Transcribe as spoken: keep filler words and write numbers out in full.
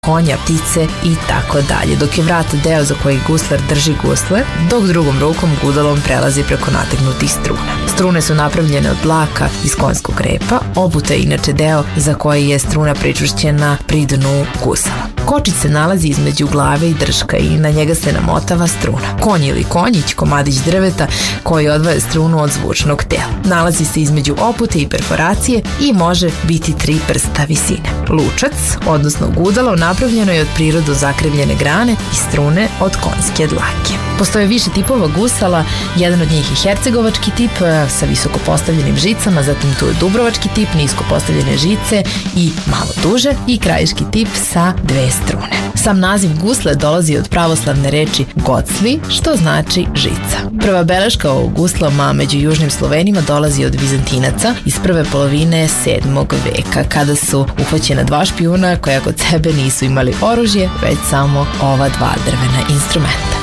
konja, ptice i tako dalje, dok je vrat deo za koji guslar drži gusle, dok drugom rukom gudalom prelazi preko nategnutih struna. Strune su napravljene od dlaka iz konjskog repa, obuta je inače deo za koji je struna pričvršćena pri dnu gusala. Kočić se nalazi između glave i drška i na njega se namotava struna. Konj ili konjić, komadić drveta koji odvaja strunu od zvučnog tela. Nalazi se između opute i perforacije i može biti tri prsta visine. Lučac, odnosno gudalo, napravljeno je od prirodno zakrivljene grane i strune od konjske dlake. Postoje više tipova gusala, jedan od njih je hercegovački tip sa visoko postavljenim žicama, zatim tu je dubrovački tip, nisko postavljene žice i malo duže, i krajiški tip sa dve strune. Sam naziv gusle dolazi od pravoslavne reči gocli, što znači žica. Prva beleška o guslama među južnim Slovenima dolazi od Vizantinaca iz prve polovine sedmog veka, kada su uhvaćena dva špijuna koja kod sebe nisu imali oružje, već samo ova dva drvena instrumenta.